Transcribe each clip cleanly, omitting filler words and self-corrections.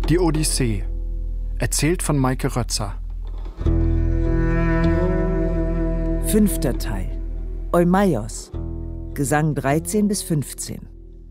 Die Odyssee. Erzählt von Maike Rötzer. 5. Teil. Eumaios. Gesang 13 bis 15.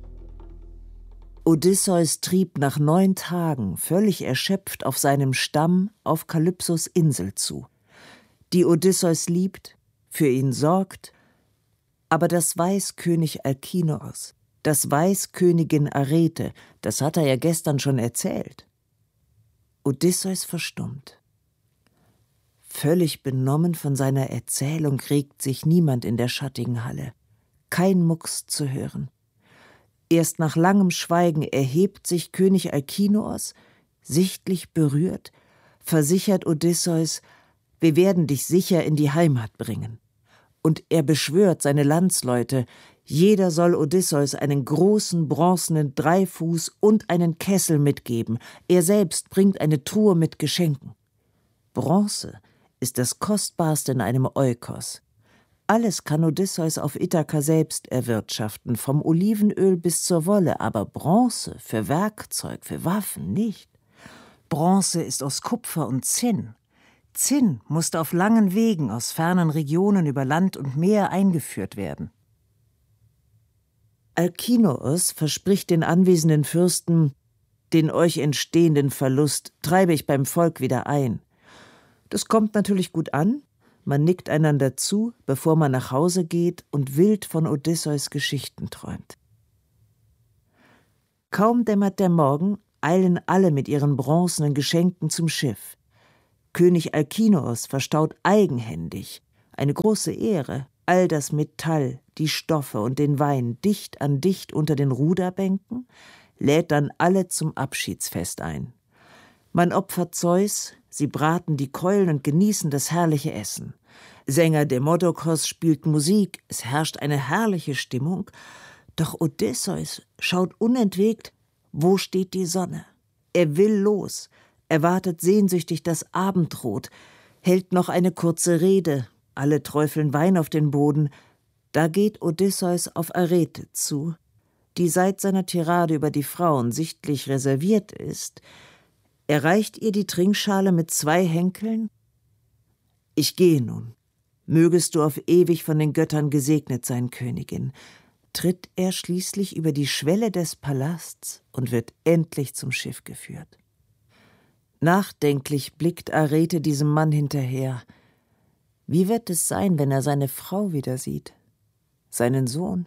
Odysseus trieb nach 9 Tagen, völlig erschöpft, auf seinem Stamm auf Kalypsos Insel zu, die Odysseus liebt, für ihn sorgt, aber das weiß König Alkinoos, das weiß Königin Arete, das hat er ja gestern schon erzählt. Odysseus verstummt. Völlig benommen von seiner Erzählung regt sich niemand in der schattigen Halle. Kein Mucks zu hören. Erst nach langem Schweigen erhebt sich König Alkinoos, sichtlich berührt, versichert Odysseus, wir werden dich sicher in die Heimat bringen. Und er beschwört seine Landsleute, jeder soll Odysseus einen großen bronzenen Dreifuß und einen Kessel mitgeben. Er selbst bringt eine Truhe mit Geschenken. Bronze ist das Kostbarste in einem Eukos. Alles kann Odysseus auf Ithaka selbst erwirtschaften, vom Olivenöl bis zur Wolle, aber Bronze für Werkzeug, für Waffen nicht. Bronze ist aus Kupfer und Zinn. Zinn musste auf langen Wegen aus fernen Regionen über Land und Meer eingeführt werden. Alkinoos verspricht den anwesenden Fürsten, den euch entstehenden Verlust treibe ich beim Volk wieder ein. Das kommt natürlich gut an, man nickt einander zu, bevor man nach Hause geht und wild von Odysseus Geschichten träumt. Kaum dämmert der Morgen, eilen alle mit ihren bronzenen Geschenken zum Schiff. König Alkinoos verstaut eigenhändig, eine große Ehre, all das Metall, die Stoffe und den Wein dicht an dicht unter den Ruderbänken, lädt dann alle zum Abschiedsfest ein. Man opfert Zeus, sie braten die Keulen und genießen das herrliche Essen. Sänger Demodokos spielt Musik, es herrscht eine herrliche Stimmung, doch Odysseus schaut unentwegt, wo steht die Sonne? Er will los, erwartet sehnsüchtig das Abendrot, hält noch eine kurze Rede, alle träufeln Wein auf den Boden. Da geht Odysseus auf Arete zu, die seit seiner Tirade über die Frauen sichtlich reserviert ist. Er reicht ihr die Trinkschale mit 2 Henkeln. Ich gehe nun. Mögest du auf ewig von den Göttern gesegnet sein, Königin. Tritt er schließlich über die Schwelle des Palasts und wird endlich zum Schiff geführt. Nachdenklich blickt Arete diesem Mann hinterher. Wie wird es sein, wenn er seine Frau wieder sieht? Seinen Sohn?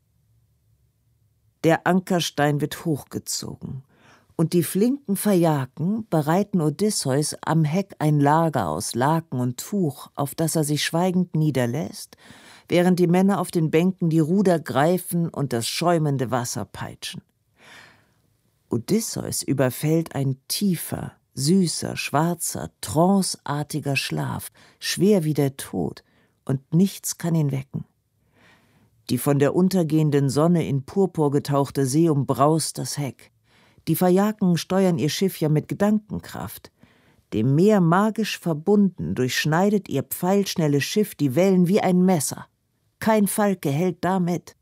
Der Ankerstein wird hochgezogen, und die flinken Phaiaken bereiten Odysseus am Heck ein Lager aus Laken und Tuch, auf das er sich schweigend niederlässt, während die Männer auf den Bänken die Ruder greifen und das schäumende Wasser peitschen. Odysseus überfällt ein tiefer, süßer, schwarzer, tranceartiger Schlaf, schwer wie der Tod, und nichts kann ihn wecken. Die von der untergehenden Sonne in Purpur getauchte See umbraust das Heck. Die Phaiaken steuern ihr Schiff ja mit Gedankenkraft. Dem Meer magisch verbunden durchschneidet ihr pfeilschnelles Schiff die Wellen wie ein Messer. Kein Falke hält damit.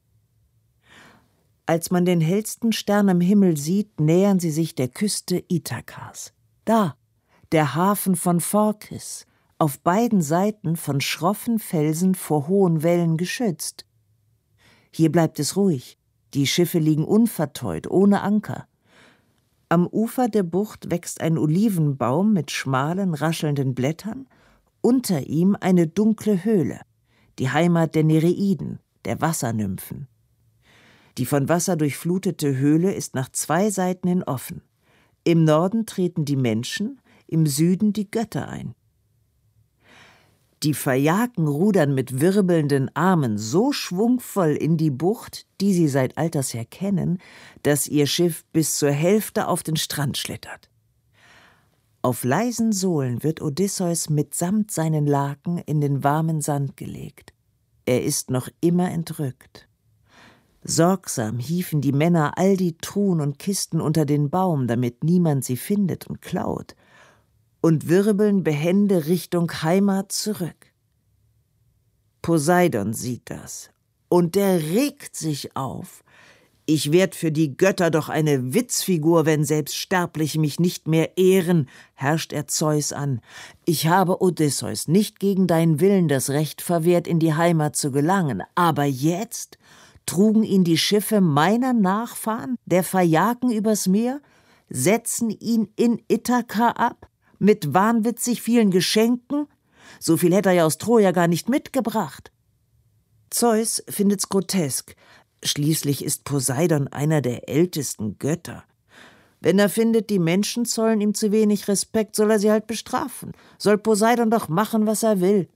Als man den hellsten Stern am Himmel sieht, nähern sie sich der Küste Ithakas. Da, der Hafen von Phorkys, auf beiden Seiten von schroffen Felsen vor hohen Wellen geschützt. Hier bleibt es ruhig, die Schiffe liegen unverteut, ohne Anker. Am Ufer der Bucht wächst ein Olivenbaum mit schmalen, raschelnden Blättern, unter ihm eine dunkle Höhle, die Heimat der Nereiden, der Wassernymphen. Die von Wasser durchflutete Höhle ist nach 2 Seiten hin offen. Im Norden treten die Menschen, im Süden die Götter ein. Die Phaiaken rudern mit wirbelnden Armen so schwungvoll in die Bucht, die sie seit alters her kennen, dass ihr Schiff bis zur Hälfte auf den Strand schlittert. Auf leisen Sohlen wird Odysseus mitsamt seinen Laken in den warmen Sand gelegt. Er ist noch immer entrückt. Sorgsam hieven die Männer all die Truhen und Kisten unter den Baum, damit niemand sie findet und klaut, und wirbeln behende Richtung Heimat zurück. Poseidon sieht das, und der regt sich auf. Ich werd für die Götter doch eine Witzfigur, wenn selbst Sterbliche mich nicht mehr ehren, herrscht er Zeus an. Ich habe Odysseus nicht gegen deinen Willen das Recht verwehrt, in die Heimat zu gelangen. Aber jetzt trugen ihn die Schiffe meiner Nachfahren, der Phaiaken, übers Meer, setzen ihn in Ithaka ab, mit wahnwitzig vielen Geschenken? So viel hätte er ja aus Troja gar nicht mitgebracht. Zeus findet's grotesk. Schließlich ist Poseidon einer der ältesten Götter. Wenn er findet, die Menschen zollen ihm zu wenig Respekt, soll er sie halt bestrafen. Soll Poseidon doch machen, was er will.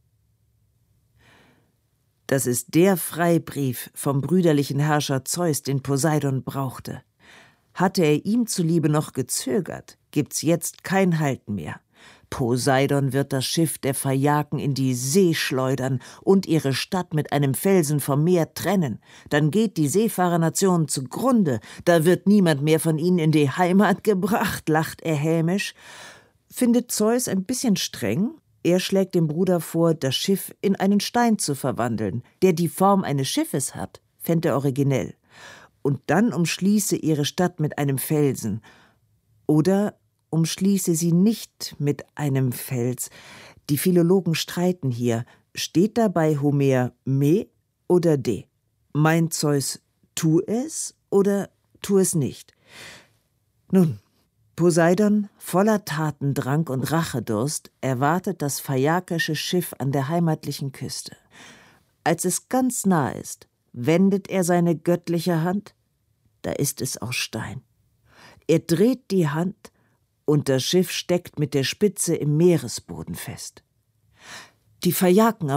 Das ist der Freibrief vom brüderlichen Herrscher Zeus, den Poseidon brauchte. Hatte er ihm zuliebe noch gezögert, gibt's jetzt kein Halten mehr. Poseidon wird das Schiff der Phaiaken in die See schleudern und ihre Stadt mit einem Felsen vom Meer trennen. Dann geht die Seefahrernation zugrunde. Da wird niemand mehr von ihnen in die Heimat gebracht, lacht er hämisch. Findet Zeus ein bisschen streng? Er schlägt dem Bruder vor, das Schiff in einen Stein zu verwandeln, der die Form eines Schiffes hat, fände er originell. Und dann umschließe ihre Stadt mit einem Felsen. Oder umschließe sie nicht mit einem Fels. Die Philologen streiten hier. Steht da bei Homer me oder de? Meint Zeus, tu es oder tu es nicht? Nun, Poseidon, voller Tatendrang und Rachedurst, erwartet das phaiakische Schiff an der heimatlichen Küste. Als es ganz nah ist, wendet er seine göttliche Hand, da ist es aus Stein. Er dreht die Hand, und das Schiff steckt mit der Spitze im Meeresboden fest. Die Phaiaken